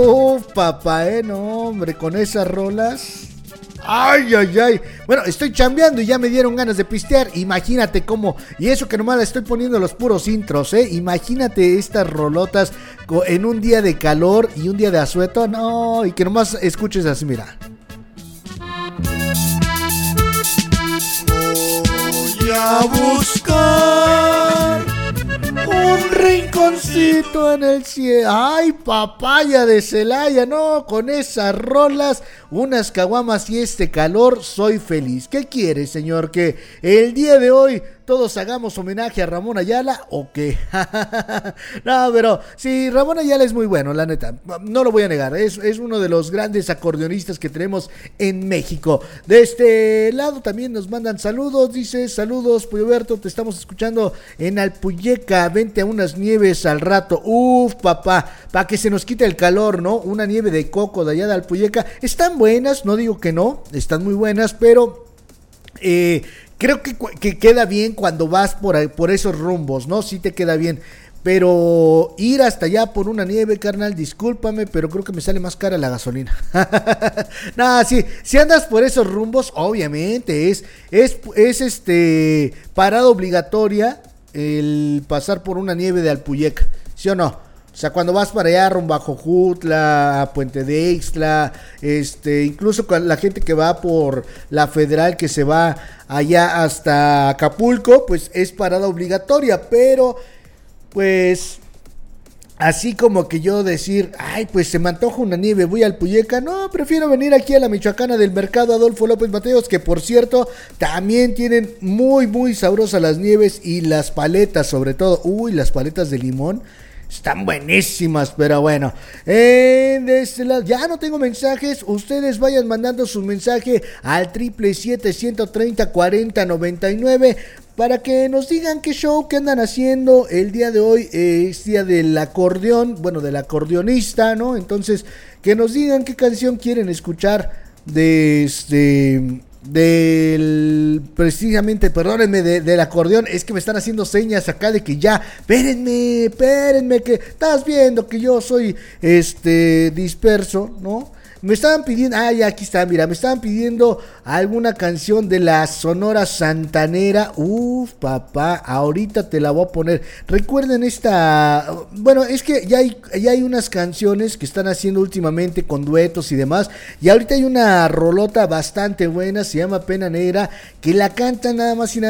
Papá, no, hombre, con esas rolas. Ay, ay, ay. Bueno, estoy chambeando y ya me dieron ganas de pistear. Imagínate cómo. Y eso que nomás le estoy poniendo los puros intros, ¿eh? Imagínate estas rolotas en un día de calor y un día de asueto. No, y que nomás escuches así, mira. Voy a buscar un rinconcito en el cielo. Ay, papaya de Celaya, no, con esas rolas, unas caguamas y este calor, soy feliz. ¿Qué quiere, señor? ¿Que el día de hoy todos hagamos homenaje a Ramón Ayala o qué? No, pero sí, Ramón Ayala es muy bueno, la neta, no lo voy a negar, es uno de los grandes acordeonistas que tenemos en México. De este lado también nos mandan saludos, dice, saludos, Puyoberto, te estamos escuchando en Alpuyeca, vente a unas nieves al rato. Uf, papá, para que se nos quite el calor, ¿no? Una nieve de coco de allá de Alpuyeca, están buenas, no digo que no, están muy buenas, pero creo que queda bien cuando vas por esos rumbos, ¿no? Sí te queda bien. Pero ir hasta allá por una nieve, carnal, discúlpame, pero creo que me sale más cara la gasolina. Nah, sí, si andas por esos rumbos, obviamente es parada obligatoria el pasar por una nieve de Alpuyeca, ¿sí o no? O sea, cuando vas para allá, rumbo a Jojutla, a Puente de Ixtla, incluso con la gente que va por la Federal, que se va allá hasta Acapulco, pues es parada obligatoria, pero pues así como que yo decir, ay, pues se me antoja una nieve, voy al Puyeca, no, prefiero venir aquí a la Michoacana del Mercado Adolfo López Mateos, que por cierto, también tienen muy, muy sabrosas las nieves y las paletas, sobre todo, uy, las paletas de limón. Están buenísimas, pero bueno. De este lado, ya no tengo mensajes. Ustedes vayan mandando su mensaje al 777-130-4099 para que nos digan qué show, qué andan haciendo. El día de hoy es día del acordeón, bueno, del acordeonista, ¿no? Entonces, que nos digan qué canción quieren escuchar precisamente, perdónenme, del acordeón. Es que me están haciendo señas acá de que ya, espérenme, que estás viendo que yo soy disperso, ¿no? Me estaban pidiendo, ya aquí está, mira, me estaban pidiendo alguna canción de la Sonora Santanera. Uf, papá, ahorita te la voy a poner. Recuerden bueno, es que ya hay unas canciones que están haciendo últimamente con duetos y demás, y ahorita hay una rolota bastante buena, se llama Pena Negra, que la canta nada más y nada